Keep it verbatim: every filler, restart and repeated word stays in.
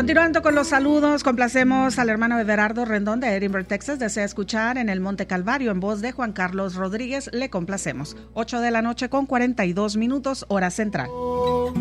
Continuando con los saludos, complacemos al hermano Everardo Rendón de Edinburgh, Texas. Desea escuchar en el Monte Calvario en voz de Juan Carlos Rodríguez. Le complacemos. ocho de la noche con cuarenta y dos minutos, hora central.